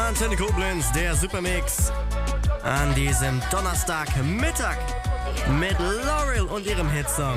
Antenne Koblenz, der Supermix an diesem Donnerstagmittag mit Laurel und ihrem Hitsong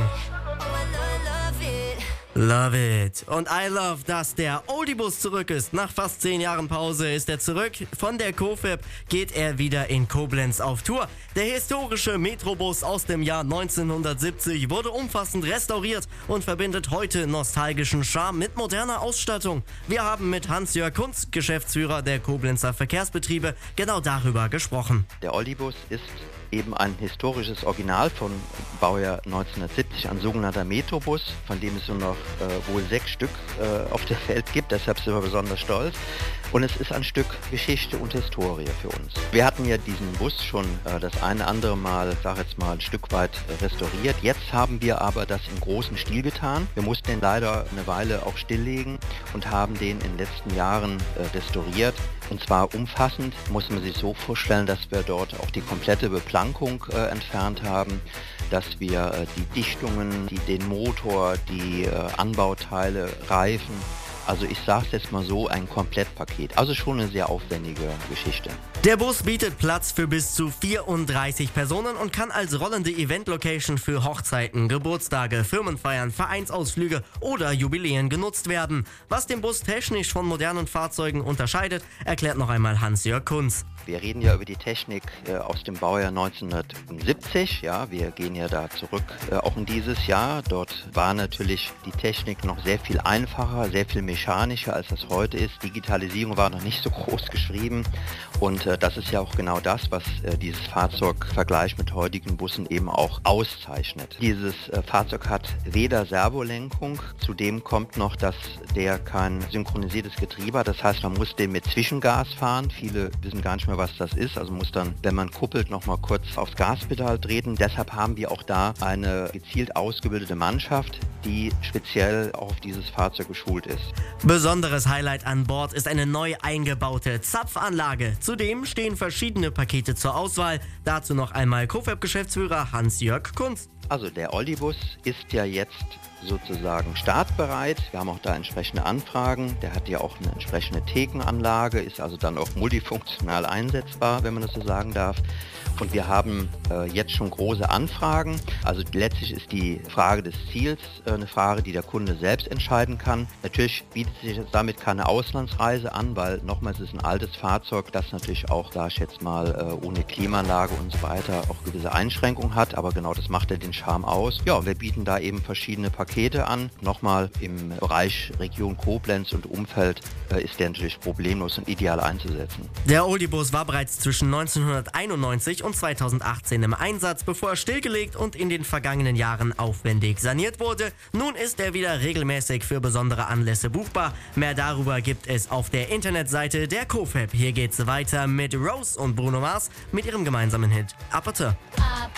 Love It. Und I love, dass der Oldie-Bus zurück ist. Nach fast 10 Jahren Pause ist er zurück. Von der COFAB geht er wieder in Koblenz auf Tour. Der historische Metrobus aus dem Jahr 1970 wurde umfassend restauriert und verbindet heute nostalgischen Charme mit moderner Ausstattung. Wir haben mit Hans-Jörg Kunz, Geschäftsführer der Koblenzer Verkehrsbetriebe, genau darüber gesprochen. Der Oldie-Bus ist eben ein historisches Original von Baujahr 1970, ein sogenannter Metrobus, von dem es nur noch wohl 6 Stück auf der Welt gibt, deshalb sind wir besonders stolz. Und es ist ein Stück Geschichte und Historie für uns. Wir hatten ja diesen Bus schon das eine andere Mal, sag jetzt mal, ein Stück weit restauriert. Jetzt haben wir aber das im großen Stil getan. Wir mussten den leider eine Weile auch stilllegen und haben den in den letzten Jahren restauriert. Und zwar umfassend, muss man sich so vorstellen, dass wir dort auch die komplette Beplankung entfernt haben, dass wir die Dichtungen, den Motor, die Anbauteile, Reifen, also ich sage es jetzt mal so, ein Komplettpaket. Also schon eine sehr aufwendige Geschichte. Der Bus bietet Platz für bis zu 34 Personen und kann als rollende Event-Location für Hochzeiten, Geburtstage, Firmenfeiern, Vereinsausflüge oder Jubiläen genutzt werden. Was den Bus technisch von modernen Fahrzeugen unterscheidet, erklärt noch einmal Hans-Jörg Kunz. Wir reden ja über die Technik aus dem Baujahr 1970. Ja, wir gehen ja da zurück auch in dieses Jahr. Dort war natürlich die Technik noch sehr viel einfacher, sehr viel mechanischer, als das heute ist. Digitalisierung war noch nicht so groß geschrieben. Und das ist ja auch genau das, was dieses Fahrzeug im Vergleich mit heutigen Bussen eben auch auszeichnet. Dieses Fahrzeug hat weder Servolenkung, zudem kommt noch, dass der kein synchronisiertes Getriebe hat. Das heißt, man muss den mit Zwischengas fahren. Viele wissen gar nicht mehr, was das ist. Also muss dann, wenn man kuppelt, noch mal kurz aufs Gaspedal treten. Deshalb haben wir auch da eine gezielt ausgebildete Mannschaft, die speziell auf dieses Fahrzeug geschult ist. Besonderes Highlight an Bord ist eine neu eingebaute Zapfanlage. Zudem stehen verschiedene Pakete zur Auswahl. Dazu noch einmal COFAB-Geschäftsführer Hans-Jörg Kunz. Also der Oldie-Bus ist ja jetzt sozusagen startbereit. Wir haben auch da entsprechende Anfragen. Der hat ja auch eine entsprechende Thekenanlage, ist also dann auch multifunktional einsetzbar, wenn man das so sagen darf. Und wir haben jetzt schon große Anfragen. Also letztlich ist die Frage des Ziels eine Frage, die der Kunde selbst entscheiden kann. Natürlich bietet sich jetzt damit keine Auslandsreise an, weil nochmals ist ein altes Fahrzeug, das natürlich auch, sag ich jetzt mal, ohne Klimaanlage und so weiter auch gewisse Einschränkungen hat. Aber genau das macht ja den Charme aus. Ja, wir bieten da eben verschiedene Pakete an. Nochmal im Bereich Region Koblenz und Umfeld ist der natürlich problemlos und ideal einzusetzen. Der Oldie-Bus war bereits zwischen 1991 und 2018 im Einsatz, bevor er stillgelegt und in den vergangenen Jahren aufwendig saniert wurde. Nun ist er wieder regelmäßig für besondere Anlässe buchbar. Mehr darüber gibt es auf der Internetseite der COFAB. Hier geht's weiter mit Rose und Bruno Mars mit ihrem gemeinsamen Hit Aperture.